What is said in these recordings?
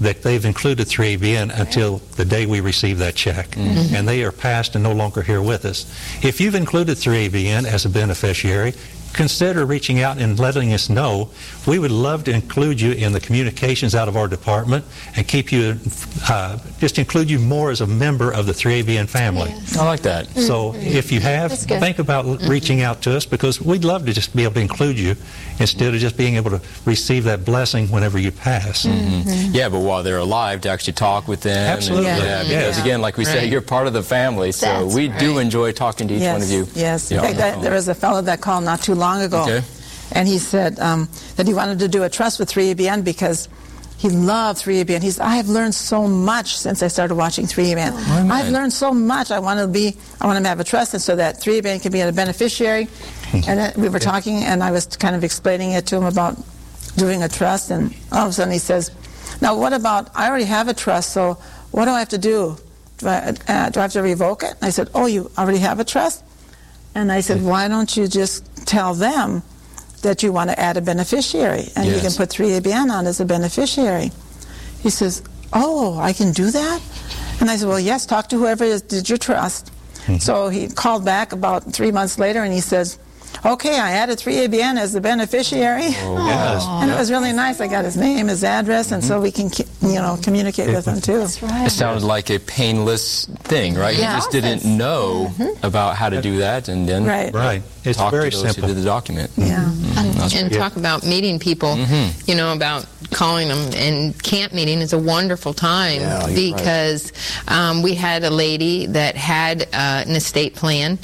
that they've included 3ABN until the day we receive that check. And they are passed and no longer here with us. If you've included 3ABN as a beneficiary, consider reaching out and letting us know. We would love to include you in the communications out of our department and keep you, just include you more as a member of the 3ABN family. Yes. I like that. So if you have, think about reaching out to us, because we'd love to just be able to include you instead of just being able to receive that blessing whenever you pass. Yeah, but while they're alive, to actually talk with them. Absolutely. And, because again, like we say, you're part of the family, so we do enjoy talking to each one of you. Yes. In fact, there was a fellow that called not too long ago, and he said that he wanted to do a trust with 3ABN because he loved 3ABN. He said, I have learned so much since I started watching 3ABN. I've learned so much. I want to have a trust, and so that 3ABN can be a beneficiary. And then we were talking, and I was kind of explaining it to him about doing a trust, and all of a sudden he says, now what about, I already have a trust, so what do I have to do? Do I have to revoke it? And I said, oh, you already have a trust? And I said, why don't you just tell them that you want to add a beneficiary, and you can put 3ABN on as a beneficiary. He says, oh, I can do that? And I said, well, yes, talk to whoever did your trust. So he called back about 3 months later, and he says, okay, I added 3ABN as the beneficiary. And it was really nice. I got his name, his address, and so we can, communicate with him too. That's right. It sounded like a painless thing, right? You just didn't know about how to do that, and then It's talk very to those simple. who did the document. And talk about meeting people, about calling them. And camp meeting is a wonderful time because we had a lady that had an estate plan,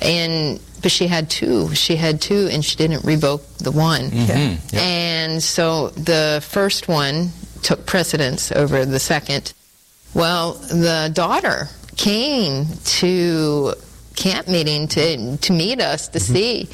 but she had two. And she didn't revoke the one. And so the first one took precedence over the second. Well, the daughter came to camp meeting to meet us to see,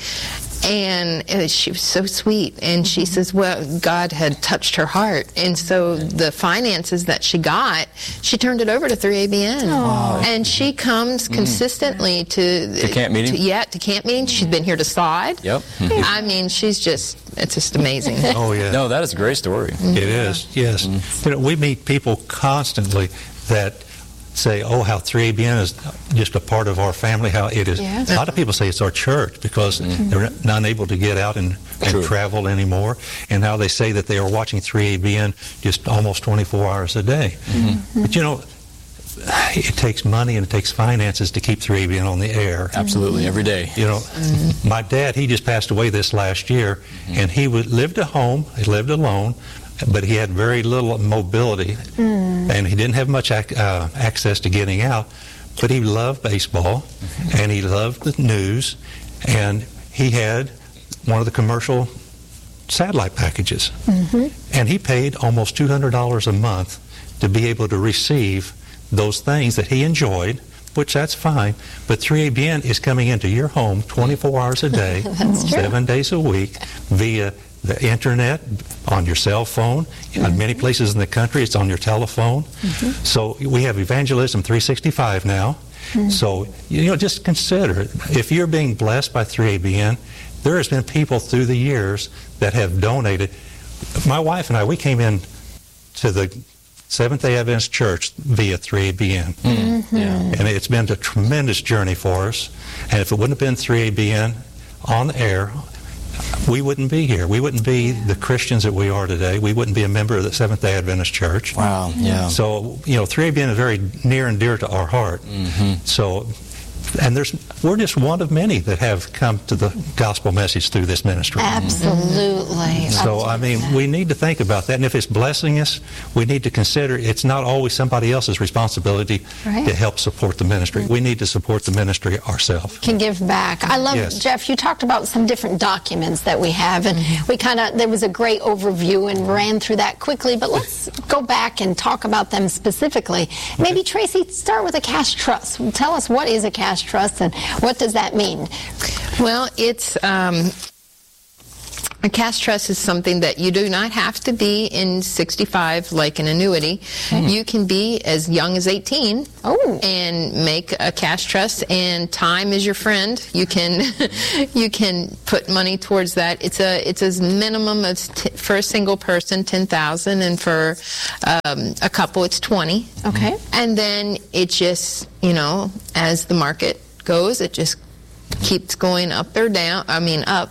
and she was so sweet, and she says, well, God had touched her heart, and so the finances that she got, she turned it over to 3ABN. And she comes consistently to camp meeting. To camp meeting. She's been here to SOD. I mean, it's just amazing. No, that is a great story. It is, yes. We meet people constantly that say, oh, how 3ABN is just a part of our family, how it is. A lot of people say it's our church because they're not able to get out and travel anymore, and now they say that they are watching 3ABN just almost 24 hours a day. But it takes money and it takes finances to keep 3ABN on the air. Absolutely, every day. My dad, he just passed away this last year, and he lived at home, he lived alone, but he had very little mobility, and he didn't have much access to getting out, but he loved baseball, and he loved the news, and he had one of the commercial satellite packages, and he paid almost $200 a month to be able to receive those things that he enjoyed, which that's fine, but 3ABN is coming into your home 24 hours a day, 7 days a week, via the internet, on your cell phone. In many places in the country, it's on your telephone. So we have Evangelism 365 now. So, just consider, if you're being blessed by 3ABN, there has been people through the years that have donated. My wife and I, we came in to the Seventh-day Adventist Church via 3ABN. And it's been a tremendous journey for us. And if it wouldn't have been 3ABN on the air, we wouldn't be here. We wouldn't be the Christians that we are today. We wouldn't be a member of the Seventh-day Adventist Church. Wow, So, 3ABN is very near and dear to our heart. So, and we're just one of many that have come to the gospel message through this ministry. Absolutely. So, we need to think about that. And if it's blessing us, we need to consider it's not always somebody else's responsibility to help support the ministry. We need to support the ministry ourselves. Can give back. I love, Jeff, you talked about some different documents that we have, and there was a great overview and ran through that quickly, but let's go back and talk about them specifically. Maybe, Tracy, start with a cash trust. Tell us, what is a cash trust and what does that mean? Well, it's A cash trust is something that you do not have to be in 65 like an annuity. You can be as young as 18 and make a cash trust, and time is your friend. You can you can put money towards that. It's a minimum of for a single person $10,000, and for a couple it's $20,000. Okay. And then it just, as the market goes, it just keeps going up or down. I mean, up.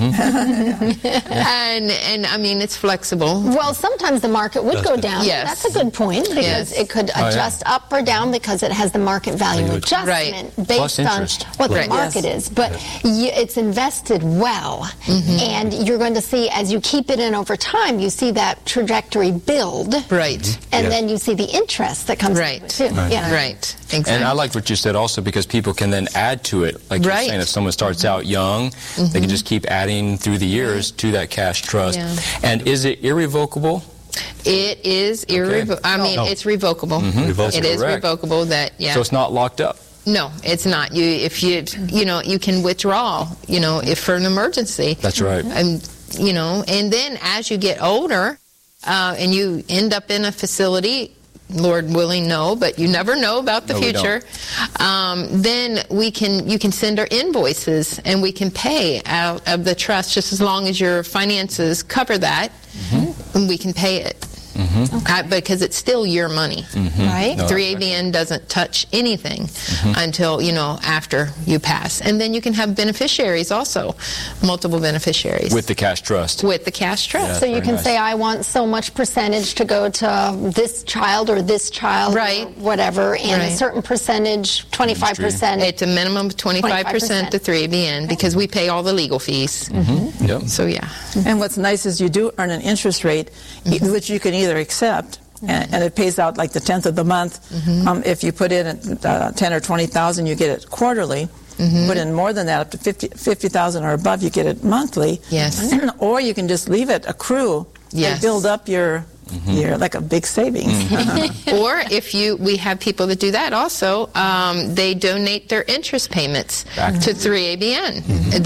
And I mean, it's flexible. Well, sometimes the market would go down. Yes. That's a good point, because it could adjust up or down because it has the market value adjustment based on what the market is. But it's invested well, and you're going to see, as you keep it in over time, you see that trajectory build. Right. And then you see the interest that comes right. with it, too. Right. Exactly. And I like what you said also, because people can then add to it. Like you're saying, if someone starts out young, they can just keep adding through the years to that cash trust. And is it irrevocable? It is irrevocable. I mean, it's revocable. It is revocable. So it's not locked up. No, it's not. You can withdraw, if for an emergency. That's right. And then as you get older, and you end up in a facility, Lord willing, no, but you never know about the future. Then you can send our invoices, and we can pay out of the trust, just as long as your finances cover that, and we can pay it. Because it's still your money, right? No, 3ABN doesn't touch anything until, after you pass. And then you can have beneficiaries also, multiple beneficiaries. With the cash trust. With the cash trust. Yeah, so you can say, I want so much percentage to go to this child or this child, or whatever, and a certain percentage, 25%. It's a minimum of 25% to 3ABN, because we pay all the legal fees. So, yeah. And what's nice is you do earn an interest rate, which you can either accept, and it pays out like the 10th of the month. If you put in 10 or 20,000, you get it quarterly. Put in more than that, up to 50,000 or above, you get it monthly. Yes. Or you can just leave it accrue. Yes. Build up your like a big savings. Or we have people that do that also. They donate their interest payments to 3ABN.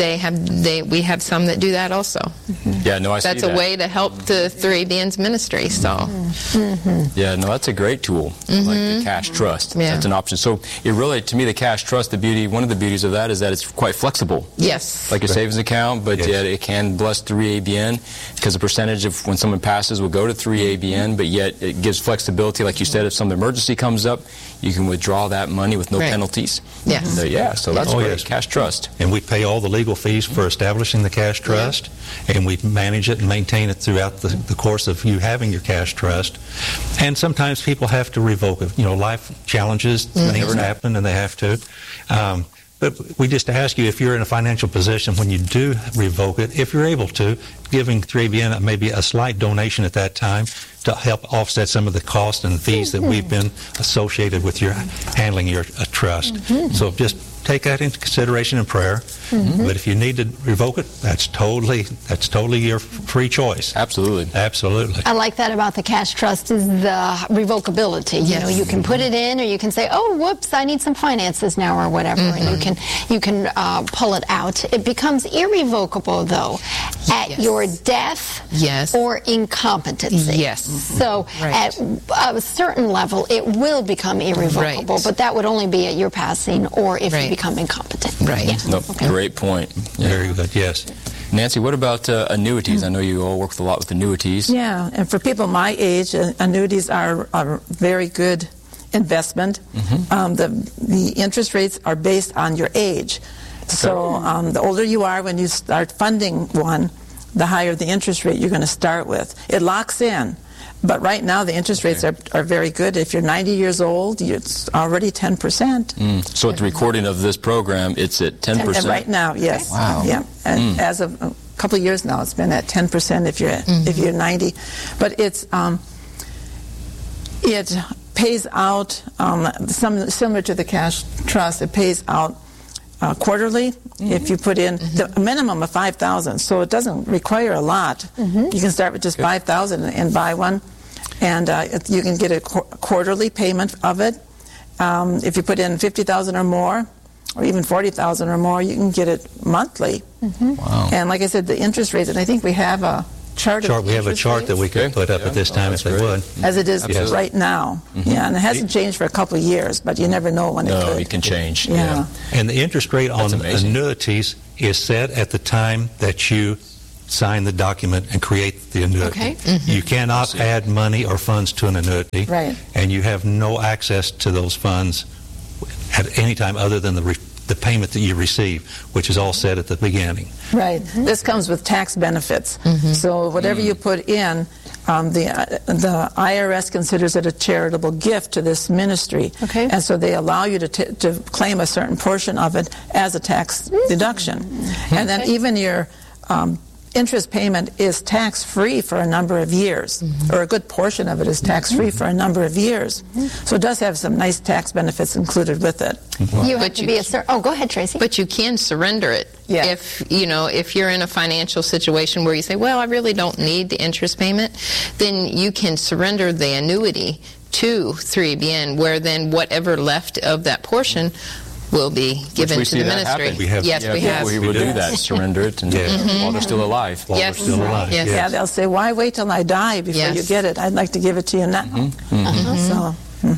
We have some that do that also. Yeah, no, I see that. That's a way to help the 3ABN's ministry. So. Yeah, no, that's a great tool. Like the cash trust. That's an option. So it really, to me, the cash trust, one of the beauties of that is that it's quite flexible. Yes. Like a savings account, but yet it can bless 3ABN, because the percentage of when someone passes will go to 3ABN. But yet it gives flexibility. Like you said, if some emergency comes up, you can withdraw that money with no penalties. Yes. So that's great. Cash trust. And we pay all the legal fees for establishing the cash trust, and we manage it and maintain it throughout the course of you having your cash trust. And sometimes people have to revoke it. Life challenges, things happen, and they have to. But we just ask you, if you're in a financial position when you do revoke it, if you're able to, giving 3ABN maybe a slight donation at that time to help offset some of the costs and fees that we've been associated with your handling your trust. So just take that into consideration in prayer. But if you need to revoke it, that's totally your free choice. Absolutely. I like that about the cash trust, is the revocability. You can put it in, or you can say, oh, whoops, I need some finances now, or whatever, and you can pull it out. It becomes irrevocable, though, at your death or incompetency. So at a certain level, it will become irrevocable, but that would only be at your passing or if you become incompetent. Great point. Very good, yes. Nancy, what about annuities? I know you all work a lot with annuities. Yeah, and for people my age, annuities are a very good investment. The interest rates are based on your age. So the older you are when you start funding one, the higher the interest rate you're going to start with. It locks in. But right now, the interest rates are very good. If you're 90 years old, it's already 10%. So at the recording of this program, it's at 10%? Right now, yes. Wow. Yeah. And as of a couple of years now, it's been at 10% if you're 90. But it pays out, similar to the cash trust, it pays out quarterly if you put in the minimum of $5,000. So it doesn't require a lot. You can start with just $5,000 and buy one, and you can get a quarterly payment of it. If you put in $50,000 or more, or even $40,000 or more, you can get it monthly. Wow. And like I said, the interest rates, and I think we have a chart. We have a chart that we could put up at this time if they would. As it is right now. Yeah, and it hasn't changed for a couple of years, but you never know when it could. No, it can change. Yeah. And the interest rate on annuities is set at the time that you sign the document and create the annuity. Okay. You cannot add money or funds to an annuity. Right. And you have no access to those funds at any time other than the payment that you receive, which is all set at the beginning. Right. This comes with tax benefits. So whatever you put in, the IRS considers it a charitable gift to this ministry. Okay. And so they allow you to claim a certain portion of it as a tax deduction. And then even your interest payment is tax-free for a number of years, or a good portion of it is tax-free for a number of years. So it does have some nice tax benefits included with it. You have to be a oh, go ahead, Tracy. But you can surrender it. Yeah. If you're in a financial situation where you say, well, I really don't need the interest payment, then you can surrender the annuity to 3ABN, where then whatever left of that portion will be given to the ministry. We have We will do that, surrender it, and while they're still alive. While they're still alive. Yes. Yeah, they'll say, why wait till I die before you get it? I'd like to give it to you now. So.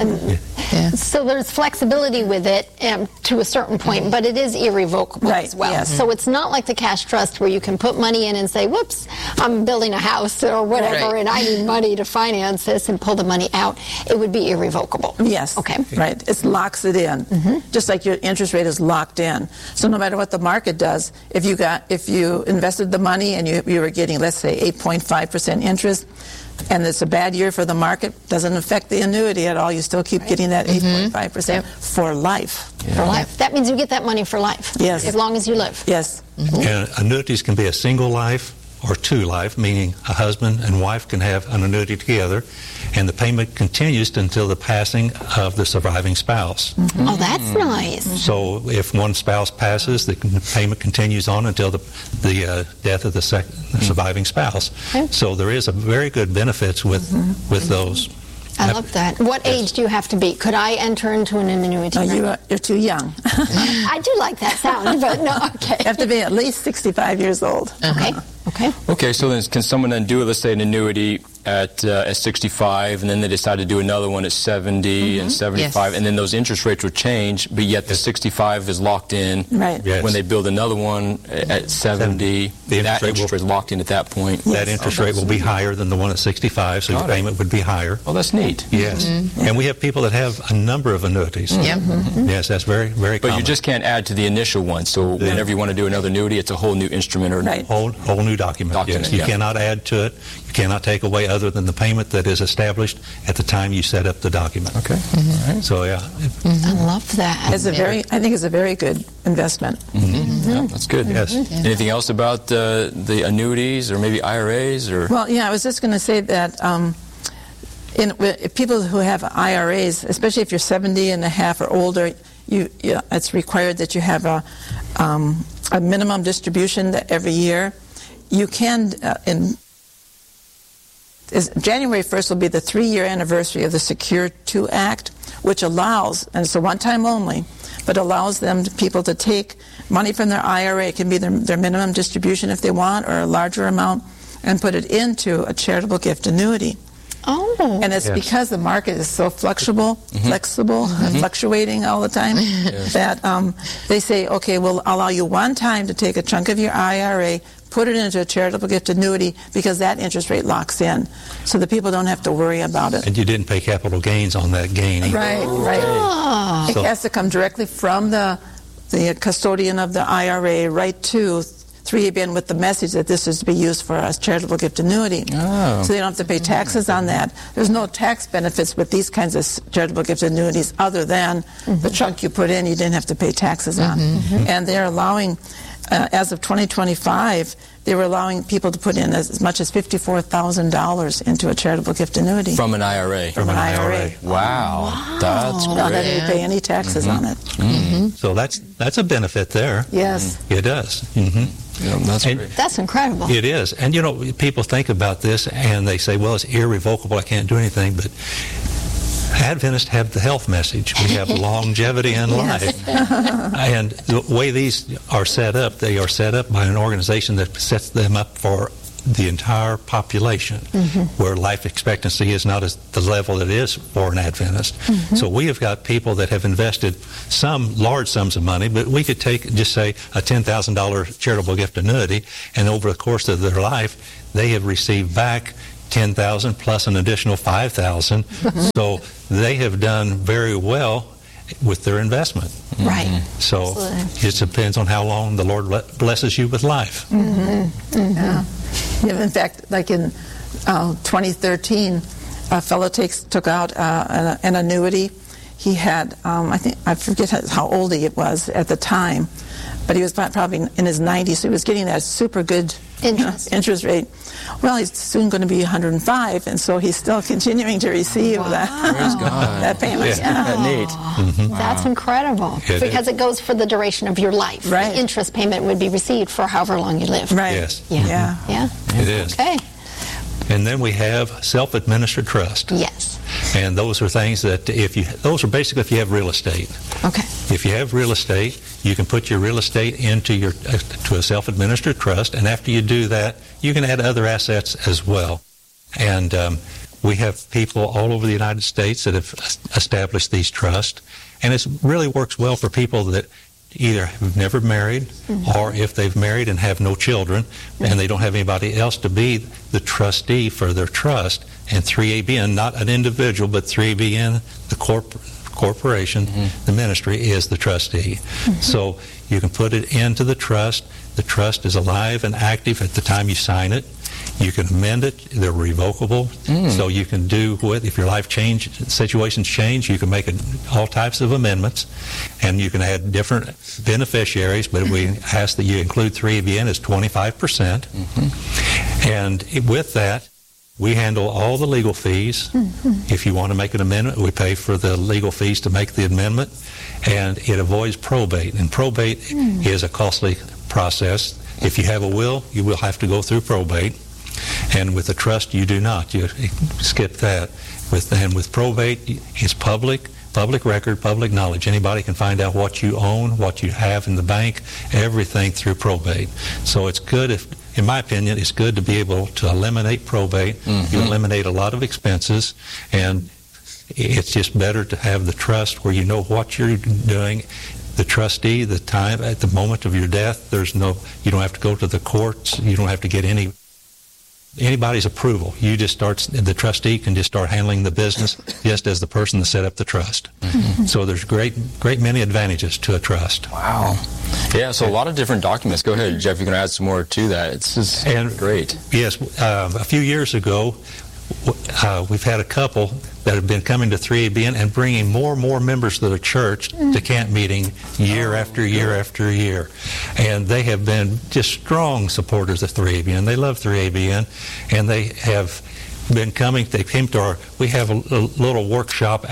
So there's flexibility with it to a certain point, but it is irrevocable as well. Yes. So it's not like the cash trust where you can put money in and say, whoops, I'm building a house or whatever, and I need money to finance this, and pull the money out. It would be irrevocable. Yes. Okay. Right. It locks it in, just like your interest rate is locked in. So no matter what the market does, if you invested the money and you were getting, let's say, 8.5% interest, and it's a bad year for the market, doesn't affect the annuity at all. You still keep getting that 8.5% for life. For life. That means you get that money for life. Yes. As long as you live. Yes. And annuities can be a single life or two life, meaning a husband and wife can have an annuity together, and the payment continues until the passing of the surviving spouse. Oh, that's nice. So if one spouse passes, the payment continues on until the death of the surviving spouse. Okay. So there is a very good benefits with those. I love that. What age do you have to be? Could I enter into an annuity? No, you're too young. I do like that sound, but no, okay. You have to be at least 65 years old. Okay. Okay, so then can someone then do, let's say, an annuity at 65, and then they decide to do another one at 70 and 75, and then those interest rates would change, but yet the 65 is locked in. Right. Yes. When they build another one at 70, that interest rate is locked in at that point. That interest rate will be higher than the one at 65, so your payment would be higher. Oh, that's neat. Yes. And we have people that have a number of annuities. Yes, that's very, very common. But you just can't add to the initial one, so whenever you want to do another annuity, it's a whole new instrument or whole new document. Yes. You cannot add to it. You cannot take away other than the payment that is established at the time you set up the document. Okay. So yeah. I love that. I think it's a very good investment. Yeah, that's good. Yes. Anything else about the annuities or maybe IRAs or? Well, yeah, I was just going to say that if people who have IRAs, especially if you're 70 and a half or older, it's required that you have a minimum distribution every year. You can, January 1st will be the 3-year anniversary of the Secure II Act, which allows, and it's a one-time only, but allows people to take money from their IRA, it can be their minimum distribution if they want, or a larger amount, and put it into a charitable gift annuity. Oh. And it's because the market is so flexible, and fluctuating all the time, that they say, okay, we'll allow you one time to take a chunk of your IRA, put it into a charitable gift annuity, because that interest rate locks in. So the people don't have to worry about it. And you didn't pay capital gains on that gain either. Right. Oh. It has to come directly from the custodian of the IRA right to 3ABN with the message that this is to be used for a charitable gift annuity. So they don't have to pay taxes on that. There's no tax benefits with these kinds of charitable gift annuities other than the chunk you put in you didn't have to pay taxes on. And they're allowing, as of 2025, they were allowing people to put in as much as $54,000 into a charitable gift annuity. From an IRA? From an IRA. Wow. That's great. Not having to pay any taxes on it. So that's a benefit there. Yes. It does. Yeah, that's great. That's incredible. It is. And, people think about this and they say, well, it's irrevocable, I can't do anything. But Adventists have the health message. We have longevity in life. And the way these are set up, they are set up by an organization that sets them up for the entire population, where life expectancy is not at the level it is for an Adventist. So we have got people that have invested some large sums of money, but we could take, just say, a $10,000 charitable gift annuity, and over the course of their life, they have received back $10,000 plus an additional $5,000. So they have done very well with their investment. Right. So absolutely. It depends on how long the Lord blesses you with life. Yeah. In fact, like in 2013, a fellow took out an annuity. He had, I forget how old he was at the time, but he was probably in his 90s, so he was getting that super good interest rate. Well, he's soon going to be 105, and so he's still continuing to receive that payment. Neat. That's incredible. Because it goes for the duration of your life. Right. The interest payment would be received for however long you live. Right. Yes. Yeah. It is. Okay. And then we have self-administered trust. Yes. And those are things that those are basically if you have real estate. Okay. If you have real estate, you can put your real estate into to a self-administered trust, and after you do that, you can add other assets as well. And we have people all over the United States that have established these trusts, and it really works well for people that either have never married, or if they've married and have no children, and they don't have anybody else to be the trustee for their trust. And 3ABN, not an individual, but 3ABN, the corporation, the ministry, is the trustee. So you can put it into the trust. The trust is alive and active at the time you sign it. You can amend it. They're revocable. So you can do if your life situations change, you can make all types of amendments, and you can add different beneficiaries, but we ask that you include 3ABN as 25%. And with that, we handle all the legal fees. If you want to make an amendment, we pay for the legal fees to make the amendment, and it avoids probate. And probate is a costly process. If you have a will, you will have to go through probate. And with a trust, you do not. You skip that. With probate, it's public record, public knowledge. Anybody can find out what you own, what you have in the bank, everything through probate. So it's good in my opinion, it's good to be able to eliminate probate. You eliminate a lot of expenses, and it's just better to have the trust where you know what you're doing. The trustee, the time at the moment of your death, you don't have to go to the courts. You don't have to get anybody's approval. The trustee can just start handling the business just as the person that set up the trust. So there's great many advantages to a trust. Wow. Yeah, so a lot of different documents. Go ahead, Jeff, you can add some more to that. It's great. Yes, a few years ago, we've had a couple that have been coming to 3ABN and bringing more and more members to the church to camp meeting year after year after year. And they have been just strong supporters of 3ABN. They love 3ABN, and they have been coming. They came to we have a little workshop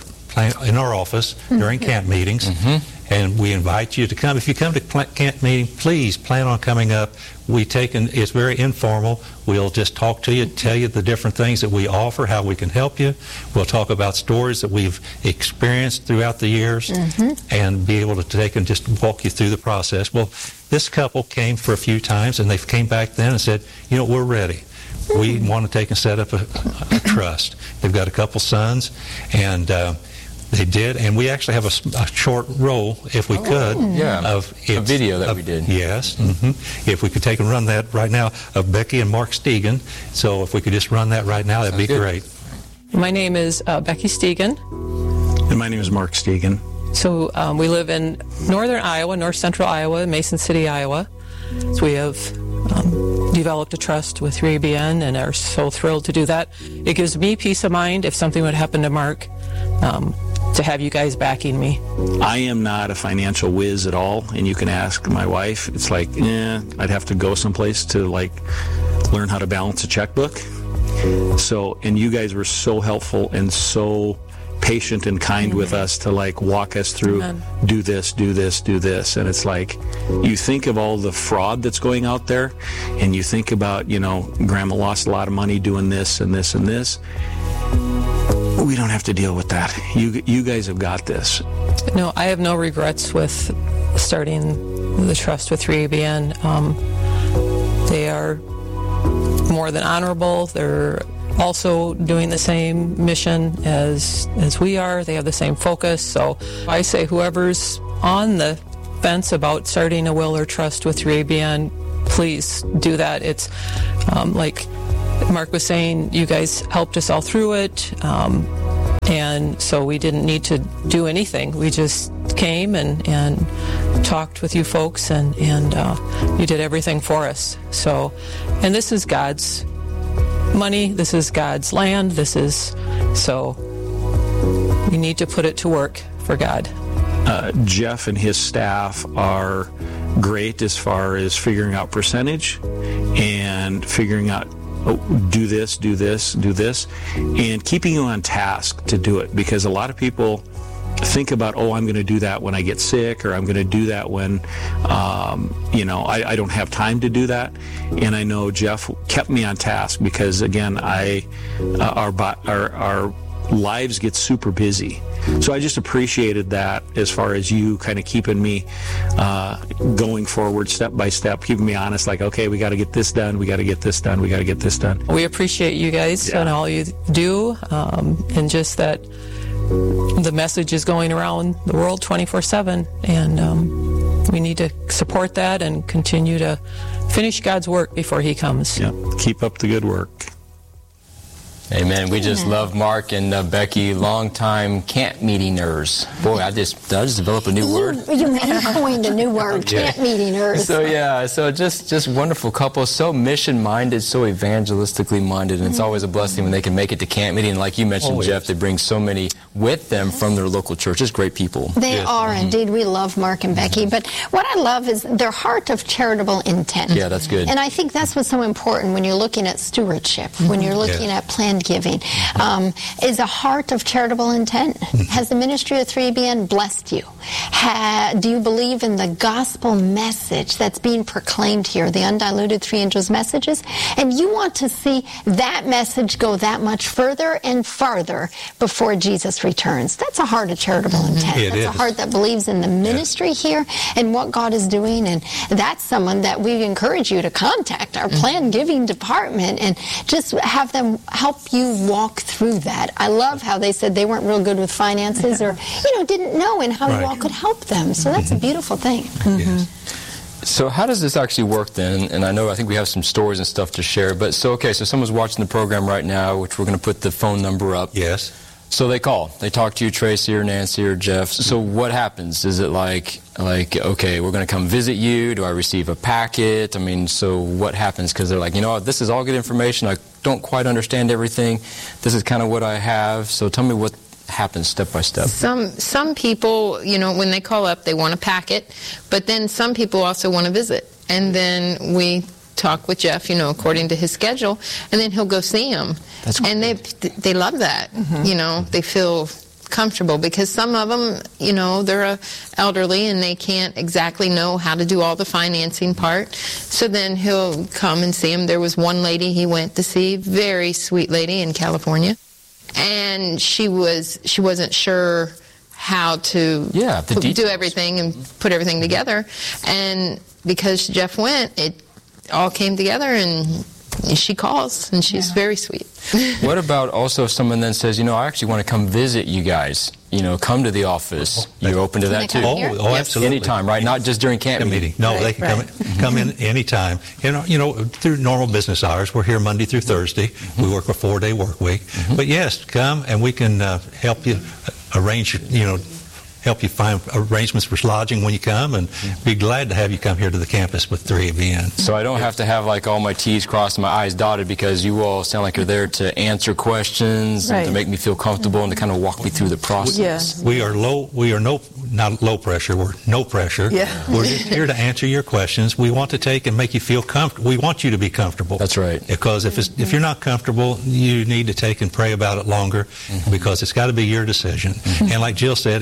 in our office during camp meetings, and we invite you to come. If you come to camp meeting, please plan on coming up. It's very informal. We'll just talk to you, tell you the different things that we offer, how we can help you. We'll talk about stories that we've experienced throughout the years, and be able to take and just walk you through the process. Well, this couple came for a few times, and they came back then and said, we're ready. We want to take and set up a trust. They've got a couple sons, and they did, and we actually have a short roll, if we could, of a video that we did. Yes. If we could take and run that right now, of Becky and Mark Stegan. So if we could just run that right now, that'd be great. My name is Becky Stegan. And my name is Mark Stegan. So we live in northern Iowa, north central Iowa, Mason City, Iowa. So we have developed a trust with 3ABN and are so thrilled to do that. It gives me peace of mind if something would happen to Mark, to have you guys backing me. I am not a financial whiz at all, and you can ask my wife. It's like, I'd have to go someplace to learn how to balance a checkbook. So, and you guys were so helpful and so patient and kind with us to walk us through, do this, do this, do this. And it's like, you think of all the fraud that's going out there, and you think about, Grandma lost a lot of money doing this and this and this. We don't have to deal with that. You guys have got this. No, I have no regrets with starting the trust with 3ABN. They are more than honorable. They're also doing the same mission as we are. They have the same focus. So I say whoever's on the fence about starting a will or trust with 3ABN, please do that. It's like Mark was saying, you guys helped us all through it. And so we didn't need to do anything. We just came and talked with you folks, and you did everything for us. So, and this is God's money. This is God's land. So we need to put it to work for God. Jeff and his staff are great as far as figuring out percentage and figuring out do this, and keeping you on task to do it, because a lot of people think about, I'm going to do that when I get sick, or I'm going to do that when, I don't have time to do that. And I know Jeff kept me on task because, again, our lives get super busy. So I just appreciated that as far as you kind of keeping me going forward step by step, keeping me honest, like, okay, we got to get this done, we got to get this done, we got to get this done. We appreciate you guys and all you do, and just that the message is going around the world 24/7, and we need to support that and continue to finish God's work before He comes. Yeah, keep up the good work. Amen. We just love Mark and Becky, longtime camp meetingers. Boy, I just developed a new word. You coined a new word, camp meetingers. So just wonderful couple, so mission-minded, so evangelistically minded, and it's always a blessing when they can make it to camp meeting. Like you mentioned, Jeff, they bring so many with them from their local churches. Great people. They are indeed. We love Mark and Becky, but what I love is their heart of charitable intent. Yeah, that's good. And I think that's what's so important when you're looking at stewardship, when you're looking at planned giving, is a heart of charitable intent. Has the ministry of 3ABN blessed you? Do you believe in the gospel message that's being proclaimed here, the undiluted Three Angels messages? And you want to see that message go that much further and farther before Jesus returns. That's a heart of charitable intent. That's a heart that believes in the ministry here and what God is doing. And that's someone that we encourage you to contact our planned giving department and just have them help you walk through that. I love how they said they weren't real good with finances or, didn't know and how you all could help them. So that's a beautiful thing. So how does this actually work then? And I think we have some stories and stuff to share. But so someone's watching the program right now, which we're going to put the phone number up. Yes. So they call. They talk to you, Tracy or Nancy or Jeff. So what happens? Is it like, okay, we're going to come visit you? Do I receive a packet? So what happens? Because they're like, this is all good information. I don't quite understand everything. This is kind of what I have. So tell me what happens step by step. Some people, when they call up, they want a packet. But then some people also want to visit. And then we talk with Jeff, according to his schedule, and then he'll go see him. That's great. And they love that. They feel comfortable because some of them, they're elderly and they can't exactly know how to do all the financing part. So then he'll come and see him. There was one lady he went to see, very sweet lady in California, and she wasn't sure how to do everything and put everything together. And because Jeff went, it all came together, and she calls, and she's very sweet. What about also if someone then says, I actually want to come visit you guys, come to the office. You're open to that too? Oh, absolutely. Anytime, right? Not just during camp meeting. No, they can come in anytime. Through normal business hours. We're here Monday through Thursday. We work a 4-day work week. But yes, come and we can help you arrange, help you find arrangements for lodging when you come, and be glad to have you come here to the campus with 3ABN. So I don't have to have all my T's crossed and my I's dotted, because you all sound like you're there to answer questions and to make me feel comfortable and to kind of walk me through the process. Yes. We are not low pressure, we're no pressure. We're just here to answer your questions. We want to take and make you feel comfortable. We want you to be comfortable. That's right. Because if you're not comfortable, you need to take and pray about it longer, because it's got to be your decision. And like Jill said, you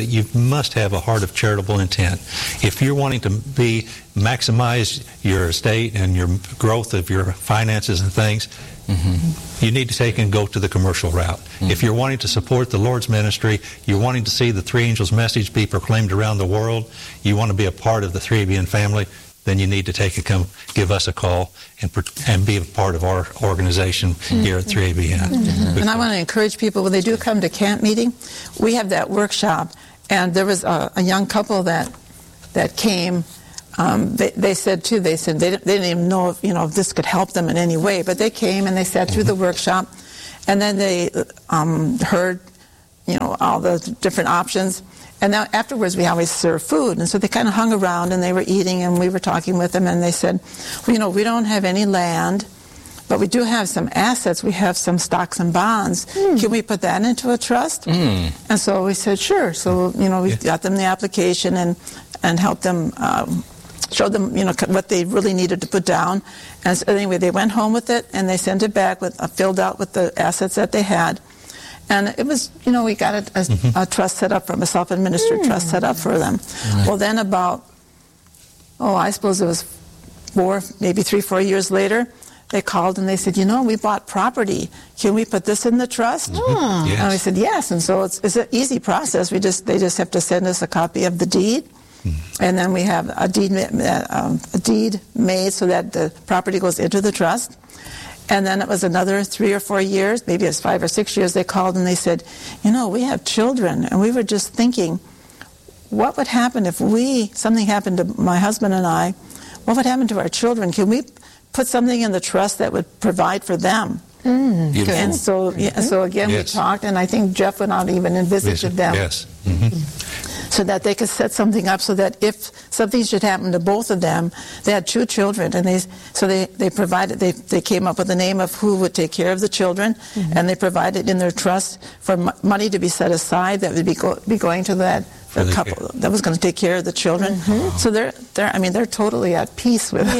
must have a heart of charitable intent. If you're wanting to maximize your estate and your growth of your finances and things, you need to take and go to the commercial route. If you're wanting to support the Lord's ministry, you're wanting to see the Three Angels message be proclaimed around the world, you want to be a part of the 3ABN family, then you need to take and come give us a call and be a part of our organization here at 3ABN. And I want to encourage people, when they do come to camp meeting, we have that workshop, and there was a young couple that came. They said they didn't even know if this could help them in any way, but they came and they sat through the workshop, and then they heard all the different options. And now afterwards we always serve food, and so they kind of hung around and they were eating, and we were talking with them, and they said, well, we don't have any land, but we do have some assets. We have some stocks and bonds. Can we put that into a trust? And so we said, sure. So we got them the application and helped them. Showed them, what they really needed to put down. And so anyway, they went home with it, and they sent it back filled out with the assets that they had. And it was, we got a trust set up from a self-administered trust set up for them. Right. Well, then about, I suppose it was 3-4 years later, they called and they said, we bought property. Can we put this in the trust? Yes. And we said, yes. And so it's an easy process. They just have to send us a copy of the deed. And then we have a deed made so that the property goes into the trust. And then it was another 3 or 4 years, maybe it was 5 or 6 years, they called and they said, we have children, and we were just thinking, what would happen if something happened to my husband and I, what would happen to our children? Can we put something in the trust that would provide for them? And so again, we talked, and I think Jeff went out even and visited them. Yes. So that they could set something up so that if something should happen to both of them, they had 2 children, and they came up with the name of who would take care of the children, and they provided in their trust for money to be set aside that would be going to that couple that was going to take care of the children. So they're totally at peace with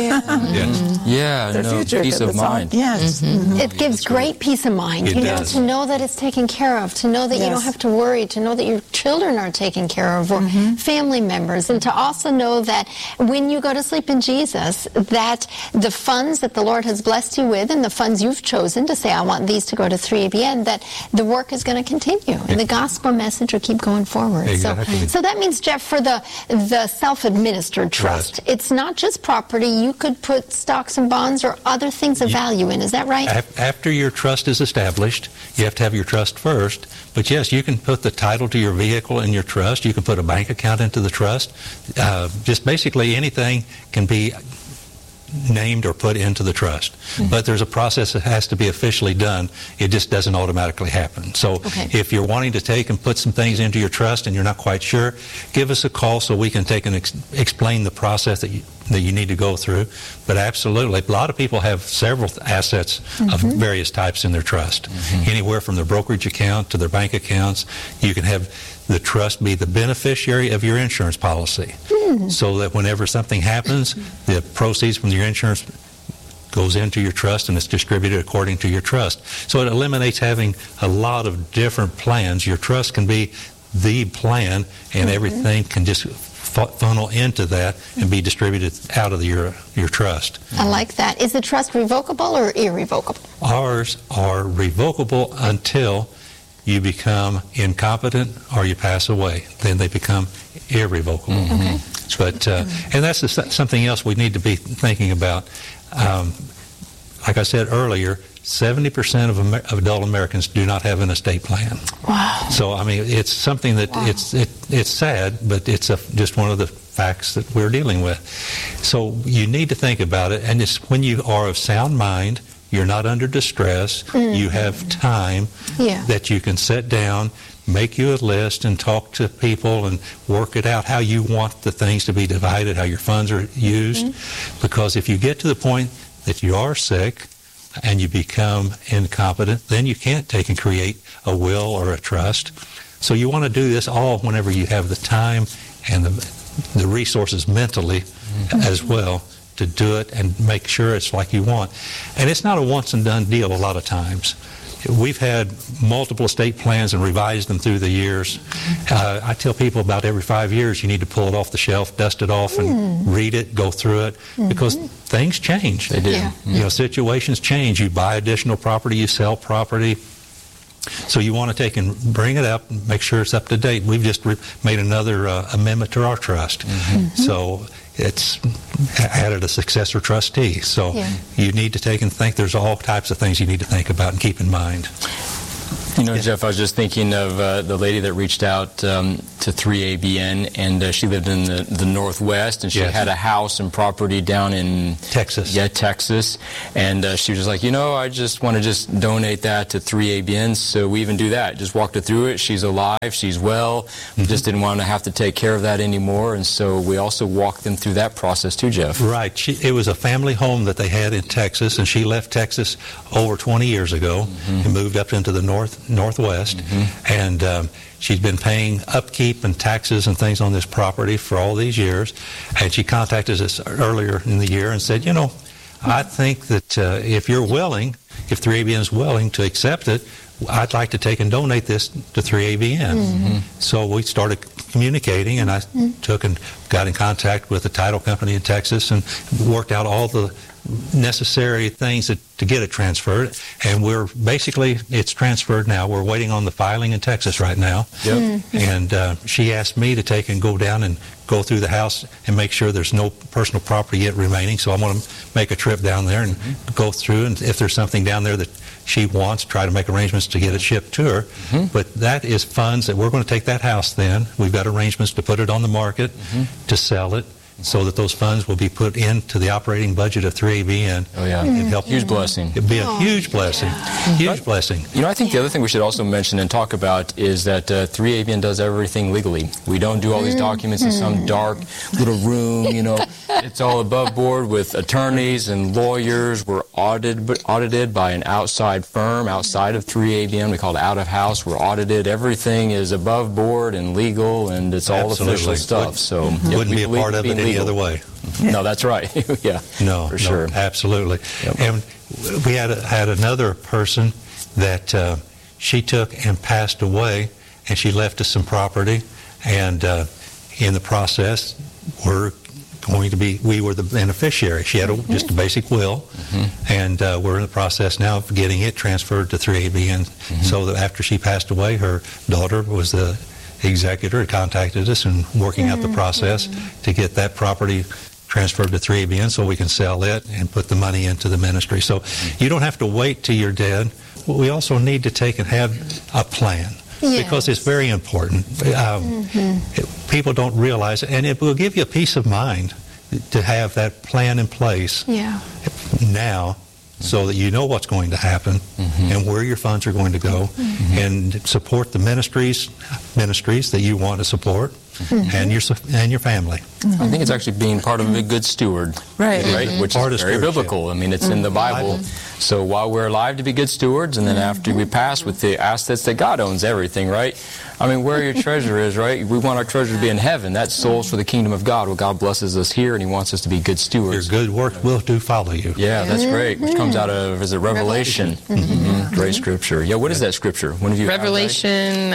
their future. Peace of mind. It gives great peace of mind. To know that it's taken care of, to know that you don't have to worry, to know that your children are taken care of, or family members, and to also know that when you go to sleep in Jesus, that the funds that the Lord has blessed you with, and the funds you've chosen to say, I want these to go to 3ABN, that the work is going to continue, and the gospel message will keep going forward. Exactly. So that means, Jeff, for the self-administered trust, it's not just property. You could put stocks and bonds or other things of value in. Is that right? After your trust is established, you have to have your trust first. But yes, you can put the title to your vehicle in your trust. You can put a bank account into the trust. Just basically anything can be named or put into the trust. But there's a process that has to be officially done. It just doesn't automatically happen. So if you're wanting to take and put some things into your trust and you're not quite sure, give us a call so we can take and explain the process that you need to go through. But absolutely, a lot of people have several assets of various types in their trust. Anywhere from their brokerage account to their bank accounts. You can have the trust be the beneficiary of your insurance policy, so that whenever something happens, the proceeds from your insurance goes into your trust and it's distributed according to your trust. So it eliminates having a lot of different plans. Your trust can be the plan, and everything can just funnel into that and be distributed out of your trust. I like that. Is the trust revocable or irrevocable? Ours are revocable until you become incompetent or you pass away. Then they become irrevocable. But and that's something else we need to be thinking about. Like I said earlier, 70% of adult Americans do not have an estate plan. Wow. So I mean, it's something that it's sad, but it's just one of the facts that we're dealing with. So you need to think about it, and it's when you are of sound mind, you're not under distress, you have time that you can sit down, make you a list and talk to people and work it out how you want the things to be divided, how your funds are used. Because if you get to the point that you are sick and you become incompetent, then you can't take and create a will or a trust. So you want to do this all whenever you have the time and the resources mentally as well to do it and make sure it's like you want. And it's not a once and done deal a lot of times. we've had multiple estate plans and revised them through the years. I tell people about every 5 years you need to pull it off the shelf, dust it off, and read it, go through it, because things change. They do. Yeah. You know, situations change. You buy additional property, you sell property. So you want to take and bring it up and make sure it's up to date. We've just made another amendment to our trust. So it's added a successor trustee. So you need to take and think. There's all types of things you need to think about and keep in mind. You know, Jeff, I was just thinking of the lady that reached out to 3ABN, and she lived in the Northwest, and she had a house and property down in Texas. Yeah, Texas. And she was just like, you know, I just want to just donate that to 3ABN. So we even do that. Just walked her through it. She's alive. She's well. We just didn't want to have to take care of that anymore. And so we also walked them through that process too, Jeff. Right. It was a family home that they had in Texas, and she left Texas over 20 years ago and moved up into the Northwest. And she's been paying upkeep and taxes and things on this property for all these years. And she contacted us earlier in the year and said, you know, I think that if you're willing, if 3ABN is willing to accept it, I'd like to take and donate this to 3ABN. So we started communicating, and I took and got in contact with the title company in Texas and worked out all the necessary things to get it transferred. And we're basically, it's transferred now. We're waiting on the filing in Texas right now. And she asked me to take and go down and go through the house and make sure there's no personal property yet remaining. So I'm going to make a trip down there and go through, and if there's something down there that she wants, try to make arrangements to get it shipped to her. But that is funds that we're going to take that house then. We've got arrangements to put it on the market, to sell it, so that those funds will be put into the operating budget of 3ABN. Oh, yeah. Huge blessing. It'd be a huge blessing. Huge blessing. You know, I think the other thing we should also mention and talk about is that 3ABN does everything legally. We don't do all these documents in some dark little room, you know. It's all above board with attorneys and lawyers. We're audited by an outside firm outside of 3ABN. We call it out of house. We're audited. Everything is above board and legal, and it's all official stuff. So wouldn't be a part of it any other way. No, that's right. No, for sure. Absolutely. And we had another person that she took and passed away, and she left us some property, and in the process, we were the beneficiary. She had just a basic will, and we're in the process now of getting it transferred to 3ABN, so that after she passed away, her daughter was the executor, contacted us and working out the process to get that property transferred to 3ABN so we can sell it and put the money into the ministry. So you don't have to wait till you're dead. We also need to take and have a plan. Because it's very important. People don't realize it, and it will give you a peace of mind to have that plan in place now, so that you know what's going to happen and where your funds are going to go, and support the ministries that you want to support, and your family. I think it's actually being part of a good steward, right? Which is very biblical. I mean, it's in the Bible. So while we're alive, to be good stewards, and then after we pass, with the assets that God owns everything, right? I mean, where your treasure is, right? We want our treasure to be in heaven. That's souls for the kingdom of God. Well, God blesses us here, and He wants us to be good stewards. Your good work will do follow you. Yeah, that's great. Which comes out of, is it Revelation? Great scripture. Yeah, what is that scripture? One of you Revelation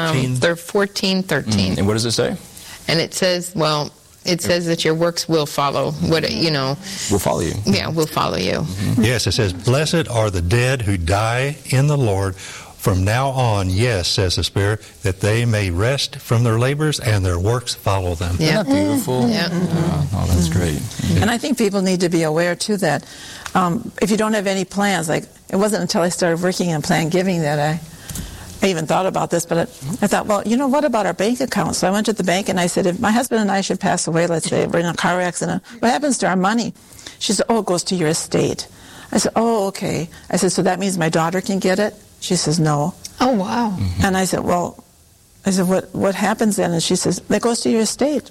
14:13. And what does it say? And it says, well, it says that your works will follow. Will follow you. Yeah, will follow you. Yes, it says, "Blessed are the dead who die in the Lord. From now on, yes, says the Spirit, that they may rest from their labors and their works follow them." Yeah. Isn't that beautiful? Yeah. Oh, that's great. And I think people need to be aware, too, that if you don't have any plans, like it wasn't until I started working in plan giving that I even thought about this, but I thought, well, you know, what about our bank account? So I went to the bank and I said, if my husband and I should pass away, let's say we're in a car accident, what happens to our money? She said, oh, it goes to your estate. I said, oh, okay. I said, so that means my daughter can get it? She says, no. Oh, wow. And I said, what happens then? And she says, that goes to your estate.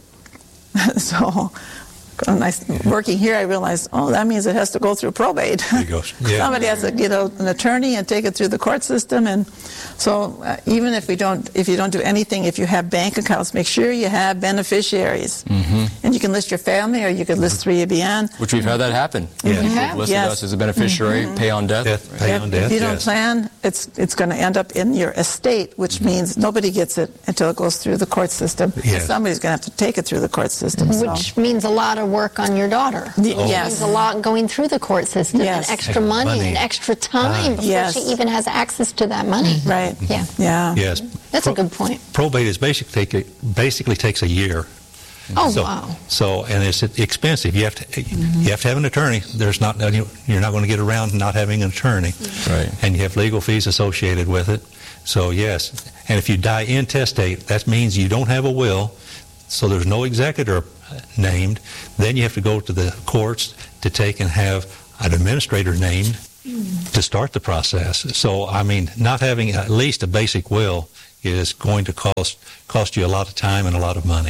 So working here, I realized, oh, that means it has to go through probate. Somebody has to get an attorney and take it through the court system. And so even if you don't do anything, if you have bank accounts, make sure you have beneficiaries. And you can list your family, or you could list 3ABN. Which we've had that happen. Yeah. They've listed us as a beneficiary, pay on death. Pay on death, if you don't plan, it's going to end up in your estate, which means nobody gets it until it goes through the court system. Yes. Somebody's going to have to take it through the court system. Which means a lot of work on your daughter. Yes. Means a lot going through the court system, and extra money and extra time before she even has access to that money. Right. Yeah. Yes. That's a good point. Probate is basically takes a year. Oh, wow. So, and it's expensive. You have to have an attorney. You're not going to get around not having an attorney. Right. And you have legal fees associated with it. So, yes. And if you die intestate, that means you don't have a will, so there's no executor named. Then you have to go to the courts to take and have an administrator named to start the process. So, I mean, not having at least a basic will is going to cost you a lot of time and a lot of money.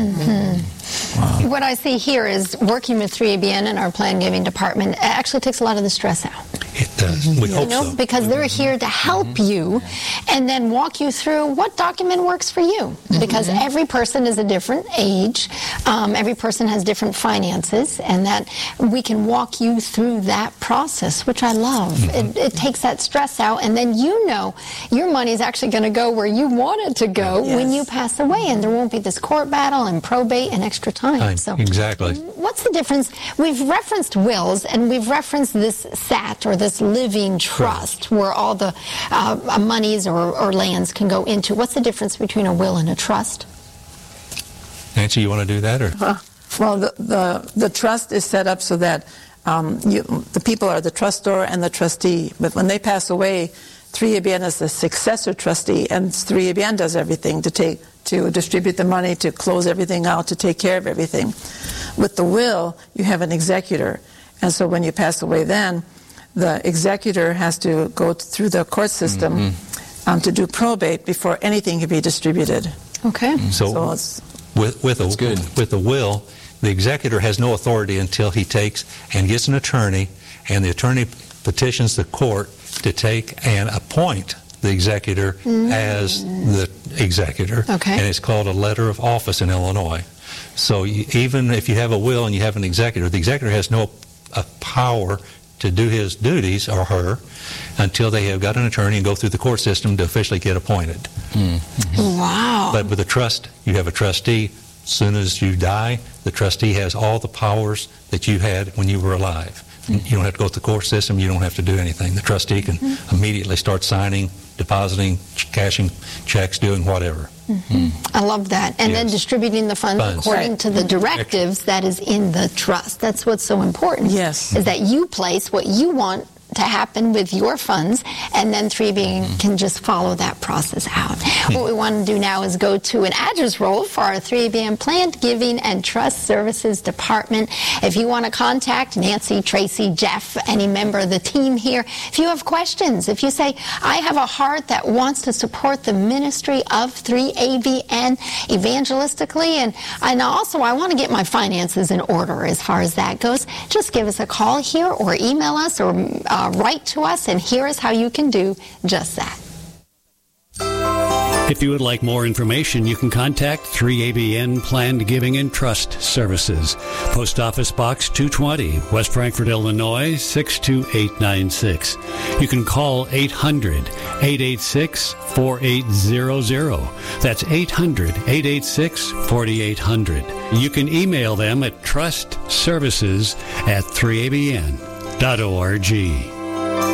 Mm-hmm. Wow. What I see here is working with 3ABN in our plan giving department actually takes a lot of the stress out. It does. We hope so. Because they're here to help you and then walk you through what document works for you. Because every person is a different age, every person has different finances, and that we can walk you through that process, which I love. It takes that stress out, and then you know your money is actually going to go where you want it to go when you pass away, and there won't be this court battle and probate and extra time. So, exactly. What's the difference? We've referenced wills, and we've referenced this SAT, or this living trust, where all the monies or lands can go into. What's the difference between a will and a trust? Nancy, you want to do that? Or? Well, the trust is set up so that the people are the trustor and the trustee. But when they pass away, 3ABN is the successor trustee, and 3ABN does everything to distribute the money, to close everything out, to take care of everything. With the will, you have an executor. And so when you pass away then, the executor has to go through the court system to do probate before anything can be distributed. Okay. So it's, with a will, the executor has no authority until he takes and gets an attorney, and the attorney petitions the court to take and appoint the executor as the executor. Okay. And it's called a letter of office in Illinois. So even if you have a will and you have an executor, the executor has no power to do his duties, or her, until they have got an attorney and go through the court system to officially get appointed. Wow. But with a trust, you have a trustee. As soon as you die, the trustee has all the powers that you had when you were alive. You don't have to go through the court system. You don't have to do anything. The trustee can immediately start signing, depositing, cashing checks, doing whatever. I love that. And then distributing the funds according to the directives that is in the trust. That's what's so important. Yes. Is that you place what you want to happen with your funds, and then 3ABN can just follow that process out. What we want to do now is go to an address roll for our 3ABN Planned Giving and Trust Services Department. If you want to contact Nancy, Tracy, Jeff, any member of the team here, if you have questions, if you say, I have a heart that wants to support the ministry of 3ABN evangelistically, and also I want to get my finances in order as far as that goes, just give us a call here or email us or write to us, and here is how you can do just that. If you would like more information, you can contact 3ABN Planned Giving and Trust Services. Post Office Box 220, West Frankfort, Illinois, 62896. You can call 800-886-4800. That's 800-886-4800. You can email them at trustservices@3abn.org.